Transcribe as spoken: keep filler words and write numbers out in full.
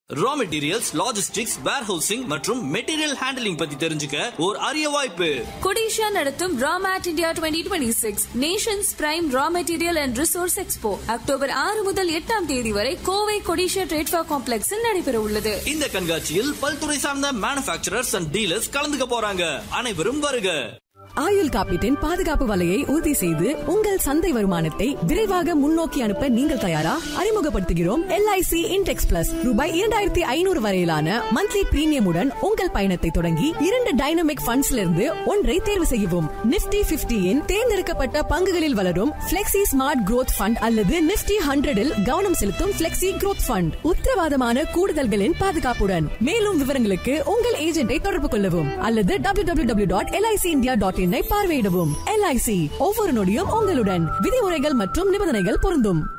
Raw materials, logistics, warehousing மற்றும் material handling பத்தி தெரிஞ்சுக்க ஒரு அரிய வாய்ப்பு. கொடிஷா நடத்தும் ராமேட் India twenty twenty six Nations prime raw material and resource expo October ஆறு முதல் எட்டாம் தேதி வரை கோவை கொடிஷா ட்ரேட்ஃபா காம்ப்ளெக்ஸில் நடைபெற உள்ளது. இந்த கண்காட்சியில் பல்துறை சார்ந்த மேனுபேக்சரர்ஸ் அண்ட் டீலர்ஸ் கலந்துக்க போறாங்க. அனைவரும் வருக. ஆயுள் காப்பீட்டின் பாதுகாப்பு வலையை உறுதி செய்து உங்கள் சந்தை வருமானத்தை விரைவாக முன்னோக்கி அனுப்ப நீங்கள் தயாரா? அறிமுகப்படுத்துகிறோம் L I C index plus. ரூபாய் இரண்டாயிரத்தி ஐநூறு வரையிலான மந்த்லி பிரீமியமுடன் உங்கள் பயணத்தை தொடங்கி இரண்டு டைனமிக் ஃபண்ட்ஸ்ல இருந்து ஒன்றை தேர்வு செய்யவும். நிப்டி பிப்டியின் தேர்ந்தெடுக்கப்பட்ட பங்குகளில் வளரும் பிளெக்சி ஸ்மார்ட் குரோத் ஃபண்ட் அல்லது நிப்டி ஹண்ட்ரடில் கவனம் செலுத்தும் பிளெக்சி குரோத் ஃபண்ட். உத்தரவாதமான கூடுதல்களின் பாதுகாப்புடன். மேலும் விவரங்களுக்கு உங்கள் ஏஜென்ட்டை தொடர்பு கொள்ளவும் அல்லது W W W dot L I C India dot பார்வையிடவும். L I C ஒவ்வொரு நொடியும் உங்களுடன். விதிமுறைகள் மற்றும் நிபந்தனைகள் பொருந்தும்.